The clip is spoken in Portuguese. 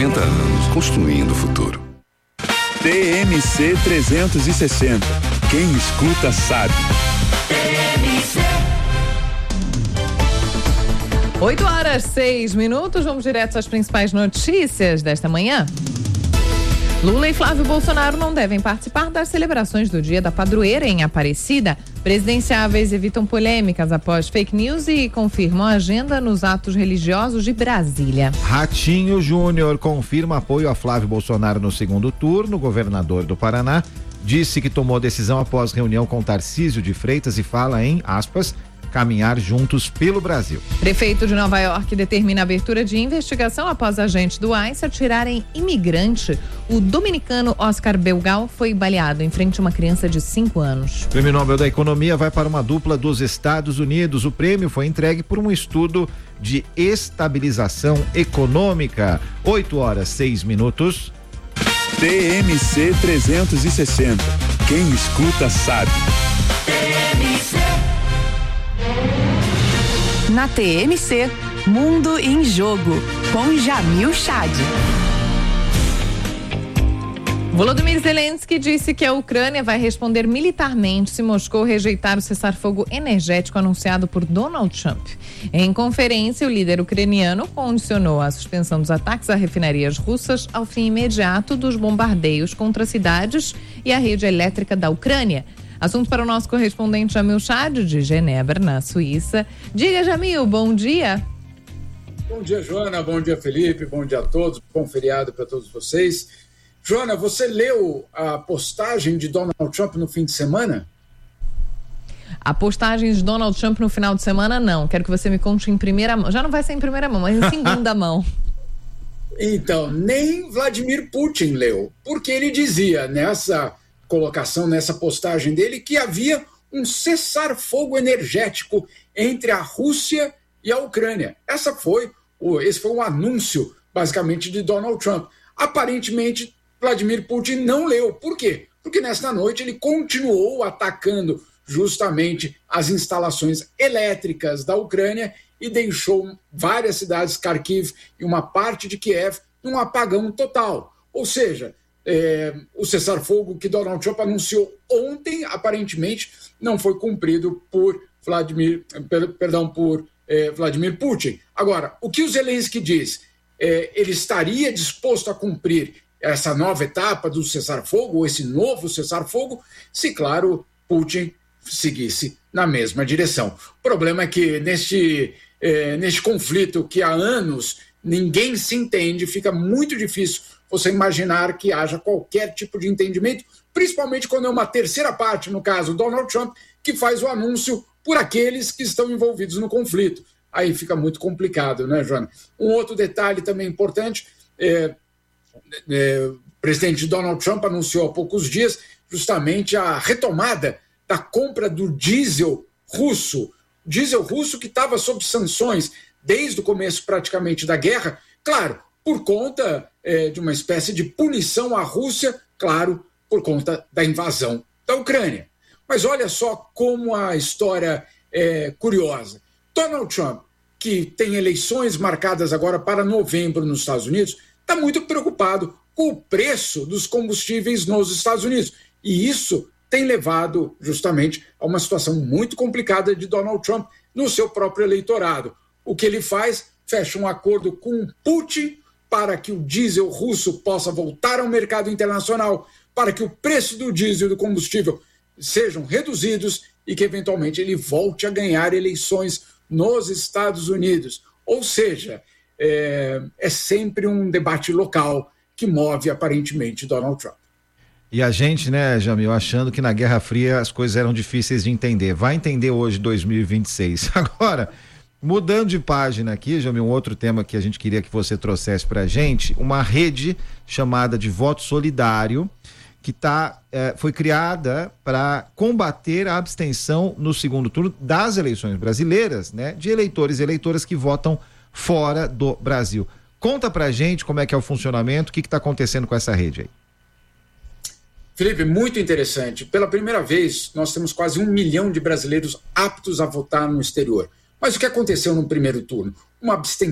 90 anos, construindo o futuro. TMC 360. Quem escuta sabe. 8h06. Vamos direto às principais notícias desta manhã. Lula e Flávio Bolsonaro não devem participar das celebrações do Dia da Padroeira em Aparecida. Presidenciáveis evitam polêmicas após fake news e confirmam a agenda nos atos religiosos de Brasília. Ratinho Júnior confirma apoio a Flávio Bolsonaro no segundo turno. O governador do Paraná disse que tomou decisão após reunião com Tarcísio de Freitas e fala em, aspas, caminhar juntos pelo Brasil. Prefeito de Nova York determina a abertura de investigação após agentes do ICE atirarem imigrante. O dominicano Oscar Belgal foi baleado em frente a uma criança de 5 anos. O Prêmio Nobel da Economia vai para uma dupla dos Estados Unidos. O prêmio foi entregue por um estudo de estabilização econômica. 8h06. TMC 360. Quem escuta sabe. Na TMC, Mundo em Jogo, com Jamil Chad. Volodymyr Zelensky disse que a Ucrânia vai responder militarmente se Moscou rejeitar o cessar-fogo energético anunciado por Donald Trump. Em conferência, o líder ucraniano condicionou a suspensão dos ataques a refinarias russas ao fim imediato dos bombardeios contra cidades e a rede elétrica da Ucrânia. Assunto para o nosso correspondente Jamil Chad, de Genebra, na Suíça. Diga, Jamil, bom dia. Bom dia, Joana. Bom dia, Felipe. Bom dia a todos. Bom feriado para todos vocês. Joana, você leu a postagem de Donald Trump no fim de semana? A postagem de Donald Trump no final de semana, não. Quero que você me conte em primeira mão. Já não vai ser em primeira mão, mas em segunda mão. Então, nem Vladimir Putin leu, porque ele dizia nessa colocação, nessa postagem dele, que havia um cessar-fogo energético entre a Rússia e a Ucrânia. Esse foi um anúncio, basicamente, de Donald Trump. Aparentemente, Vladimir Putin não leu. Por quê? Porque nesta noite ele continuou atacando justamente as instalações elétricas da Ucrânia e deixou várias cidades, Kharkiv e uma parte de Kiev, num apagão total. Ou seja, o cessar-fogo que Donald Trump anunciou ontem, aparentemente, não foi cumprido por Vladimir Putin. Agora, o que o Zelensky diz? Ele estaria disposto a cumprir essa nova etapa do cessar-fogo, ou esse novo cessar-fogo, se, claro, Putin seguisse na mesma direção. O problema é que neste conflito que há anos ninguém se entende, fica muito difícil você imaginar que haja qualquer tipo de entendimento, principalmente quando é uma terceira parte, no caso Donald Trump, que faz o anúncio por aqueles que estão envolvidos no conflito. Aí fica muito complicado, né, Joana? Um outro detalhe também importante, o presidente Donald Trump anunciou há poucos dias justamente a retomada da compra do diesel russo que estava sob sanções desde o começo praticamente da guerra, claro, por conta de uma espécie de punição à Rússia, claro, por conta da invasão da Ucrânia. Mas olha só como a história é curiosa. Donald Trump, que tem eleições marcadas agora para novembro nos Estados Unidos, está muito preocupado com o preço dos combustíveis nos Estados Unidos. E isso tem levado justamente a uma situação muito complicada de Donald Trump no seu próprio eleitorado. O que ele faz? Fecha um acordo com Putin para que o diesel russo possa voltar ao mercado internacional, para que o preço do diesel e do combustível sejam reduzidos e que, eventualmente, ele volte a ganhar eleições nos Estados Unidos. Ou seja, é sempre um debate local que move, aparentemente, Donald Trump. E a gente, né, Jamil, achando que na Guerra Fria as coisas eram difíceis de entender. Vai entender hoje, 2026. Agora, mudando de página aqui, Jamil, um outro tema que a gente queria que você trouxesse pra gente, uma rede chamada de Voto Solidário, que foi criada para combater a abstenção no segundo turno das eleições brasileiras, né, de eleitores e eleitoras que votam fora do Brasil. Conta pra gente como é que é o funcionamento, o que está acontecendo com essa rede aí. Felipe, muito interessante. Pela primeira vez, nós temos quase 1 milhão de brasileiros aptos a votar no exterior. Mas o que aconteceu no primeiro turno? Uma abstenção